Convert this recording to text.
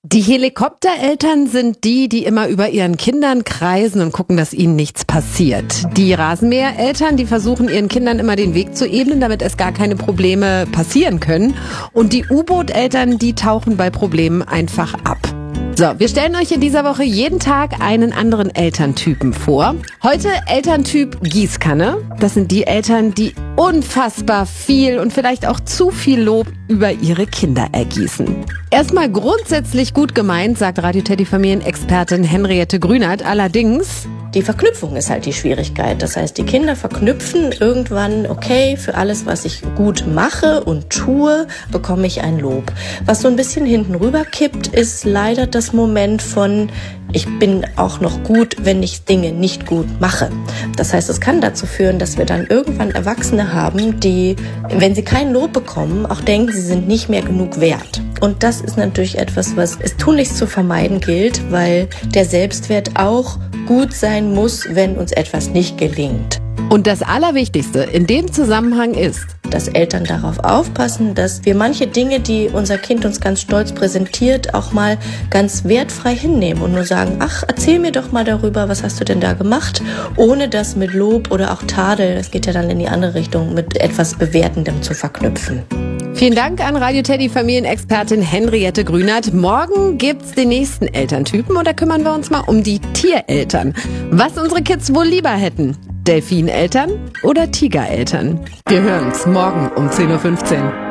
Die Helikoptereltern sind die, die immer über ihren Kindern kreisen und gucken, dass ihnen nichts passiert. Die Rasenmähereltern, die versuchen ihren Kindern immer den Weg zu ebnen, damit es gar keine Probleme passieren können. Und die U-Boot-Eltern, die tauchen bei Problemen einfach ab. So, wir stellen euch in dieser Woche jeden Tag einen anderen Elterntypen vor. Heute Elterntyp Gießkanne. Das sind die Eltern, die unfassbar viel und vielleicht auch zu viel Lob über ihre Kinder ergießen. Erstmal grundsätzlich gut gemeint, sagt Radio Teddy Familienexpertin Henriette Grünert. Allerdings... Die Verknüpfung ist halt die Schwierigkeit. Das heißt, die Kinder verknüpfen irgendwann, okay, für alles, was ich gut mache und tue, bekomme ich ein Lob. Was so ein bisschen hinten rüber kippt, ist leider das Moment von, ich bin auch noch gut, wenn ich Dinge nicht gut mache. Das heißt, es kann dazu führen, dass wir dann irgendwann Erwachsene haben, die, wenn sie kein Lob bekommen, auch denken, sie sind nicht mehr genug wert. Und das ist natürlich etwas, was es tunlichst zu vermeiden gilt, weil der Selbstwert auch gut sein muss, wenn uns etwas nicht gelingt. Und das Allerwichtigste in dem Zusammenhang ist, dass Eltern darauf aufpassen, dass wir manche Dinge, die unser Kind uns ganz stolz präsentiert, auch mal ganz wertfrei hinnehmen und nur sagen, ach, erzähl mir doch mal darüber, was hast du denn da gemacht, ohne das mit Lob oder auch Tadel, das geht ja dann in die andere Richtung, mit etwas Bewertendem zu verknüpfen. Vielen Dank an Radio Teddy Familienexpertin Henriette Grünert. Morgen gibt's den nächsten Elterntypen und da kümmern wir uns mal um die Tiereltern. Was unsere Kids wohl lieber hätten? Delfineltern oder Tigereltern? Wir hören uns morgen um 10:15 Uhr.